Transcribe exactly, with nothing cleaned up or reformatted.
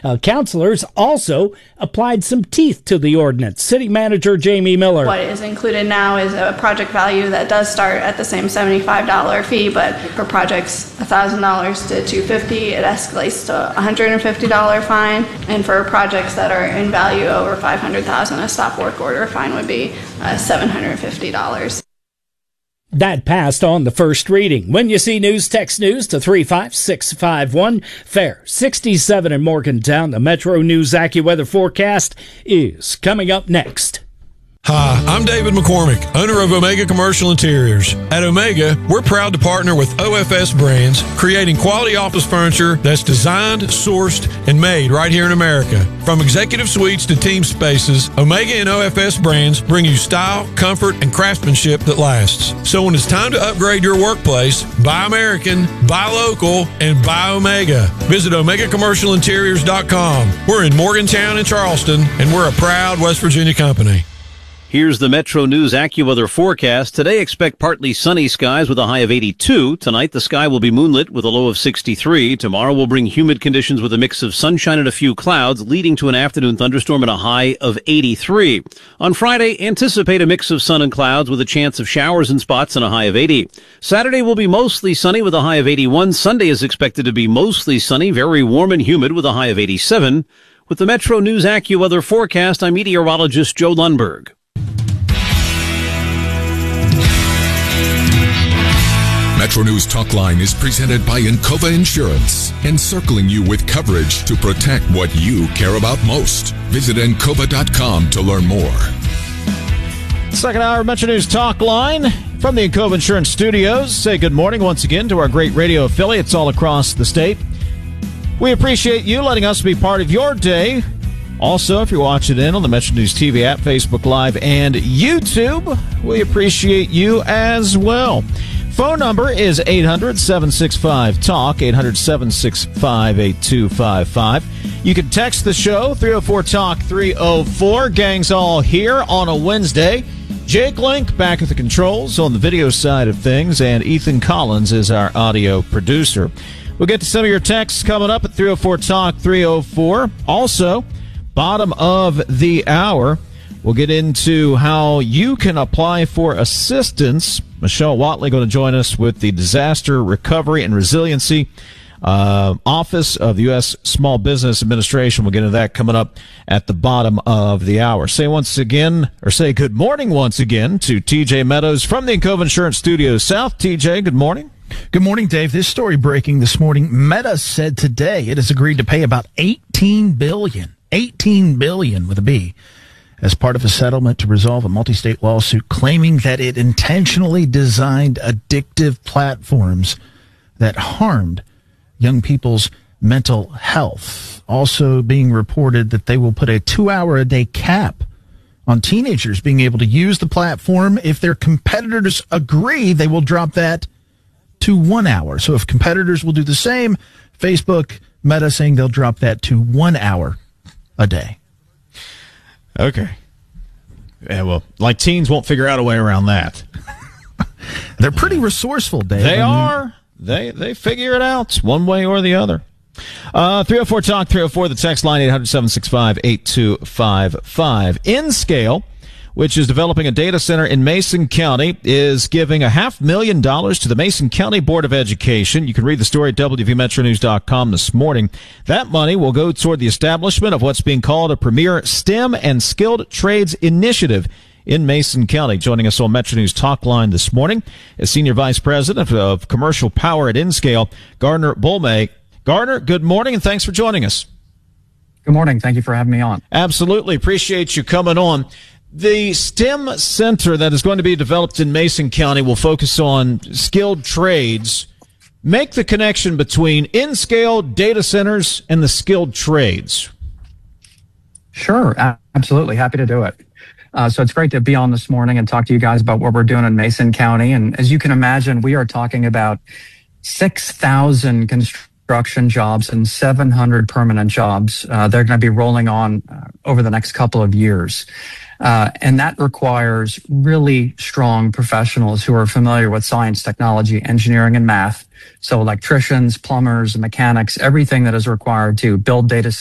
Uh, councilors also applied some teeth to the ordinance. City Manager Jamie Miller. What is included now is a project value that does start at the same seventy-five dollars fee, but for projects one thousand dollars to two hundred fifty dollars, it escalates to a one hundred fifty dollars fine. And for projects that are in value over five hundred thousand dollars, a stop work order fine would be uh, seven hundred fifty dollars. That passed on the first reading. When you see news, text news to three five six five one. Fair sixty-seven in Morgantown. The Metro News AccuWeather forecast is coming up next. Hi, I'm David McCormick, owner of Omega Commercial Interiors. At Omega, we're proud to partner with O F S Brands, creating quality office furniture that's designed, sourced, and made right here in America. From executive suites to team spaces, Omega and O F S Brands bring you style, comfort, and craftsmanship that lasts. So when it's time to upgrade your workplace, buy American, buy local, and buy Omega. Visit Omega Commercial Interiors dot com. We're in Morgantown and Charleston, and we're a proud West Virginia company. Here's the Metro News AccuWeather forecast. Today, expect partly sunny skies with a high of eighty-two. Tonight, the sky will be moonlit with a low of sixty-three. Tomorrow will bring humid conditions with a mix of sunshine and a few clouds, leading to an afternoon thunderstorm and a high of eighty-three. On Friday, anticipate a mix of sun and clouds with a chance of showers in spots and a high of eighty. Saturday will be mostly sunny with a high of eighty-one. Sunday is expected to be mostly sunny, very warm and humid with a high of eighty-seven. With the Metro News AccuWeather forecast, I'm meteorologist Joe Lundberg. Metro News Talk Line is presented by Encova Insurance, encircling you with coverage to protect what you care about most. Visit Encova dot com to learn more. Second hour of Metro News Talk Line from the Encova Insurance Studios. Say good morning once again to our great radio affiliates all across the state. We appreciate you letting us be part of your day. Also, if you're watching in on the Metro News T V app, Facebook Live, and YouTube, we appreciate you as well. Phone number is eight hundred, seven six five, TALK, eight hundred, seven six five, eight two five five. You can text the show, three oh four talk, three oh four. Gang's all here on a Wednesday. Jake Link back at the controls on the video side of things, and Ethan Collins is our audio producer. We'll get to some of your texts coming up at three oh four talk, three oh four. Also, bottom of the hour, we'll get into how you can apply for assistance. Michelle Watley going to join us with the Disaster Recovery and Resiliency uh, Office of the U S Small Business Administration. We'll get into that coming up at the bottom of the hour. Say once again, or say good morning once again to T J Meadows from the Encova Insurance Studios South. T J, good morning. Good morning, Dave. This story breaking this morning. Meta said today it has agreed to pay about eighteen billion dollars, eighteen billion dollars with a B, as part of a settlement to resolve a multi-state lawsuit claiming that it intentionally designed addictive platforms that harmed young people's mental health. Also being reported that they will put a two-hour-a-day cap on teenagers being able to use the platform. If their competitors agree, they will drop that to one hour. So if competitors will do the same, Facebook, Meta saying they'll drop that to one hour a day. Okay. Yeah, well, like teens won't figure out a way around that. They're pretty resourceful, Dave. They are. They they figure it out one way or the other. Uh, three oh four talk, three oh four, the text line, eight hundred, seven six five, eight two five five. InScale, which is developing a data center in Mason County, is giving a half million dollars to the Mason County Board of Education. You can read the story at W V Metro News dot com this morning. That money will go toward the establishment of what's being called a premier STEM and skilled trades initiative in Mason County. Joining us on Metro News Talk Line this morning is Senior Vice President of Commercial Power at InScale, Gardner Bolme. Gardner, good morning, and thanks for joining us. Good morning. Thank you for having me on. Absolutely. Appreciate you coming on. The STEM Center that is going to be developed in Mason County will focus on skilled trades. Make the connection between InScale, data centers, and the skilled trades. Sure. Absolutely. Happy to do it. Uh, so it's great to be on this morning and talk to you guys about what we're doing in Mason County. And as you can imagine, we are talking about six thousand construction jobs and seven hundred permanent jobs. Uh, they're going to be rolling on uh, over the next couple of years. Uh, and that requires really strong professionals who are familiar with science, technology, engineering, and math. So electricians, plumbers, mechanics, everything that is required to build data